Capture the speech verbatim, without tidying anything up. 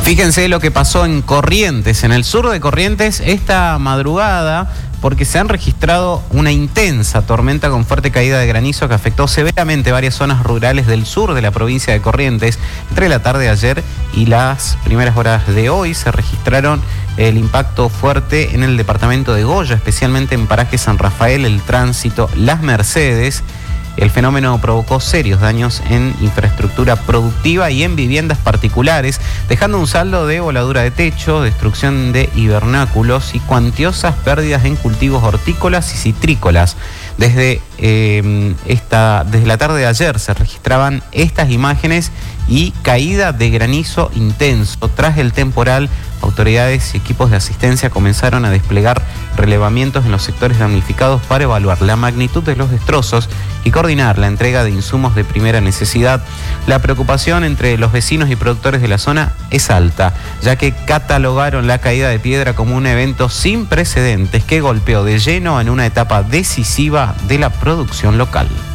Fíjense lo que pasó en Corrientes, en el sur de Corrientes, esta madrugada, porque se han registrado una intensa tormenta con fuerte caída de granizo que afectó severamente varias zonas rurales del sur de la provincia de Corrientes. Entre la tarde de ayer y las primeras horas de hoy se registraron el impacto fuerte en el departamento de Goya, especialmente en Paraje San Rafael, El Tránsito, Las Mercedes. El fenómeno provocó serios daños en infraestructura productiva y en viviendas particulares, dejando un saldo de voladura de techo, destrucción de hibernáculos y cuantiosas pérdidas en cultivos hortícolas y citrícolas. Desde, eh, esta, desde la tarde de ayer se registraban estas imágenes y caída de granizo intenso. Tras el temporal, autoridades y equipos de asistencia comenzaron a desplegar relevamientos en los sectores damnificados para evaluar la magnitud de los destrozos y coordinar la entrega de insumos de primera necesidad. La preocupación entre los vecinos y productores de la zona es alta, ya que catalogaron la caída de piedra como un evento sin precedentes que golpeó de lleno en una etapa decisiva de la producción local.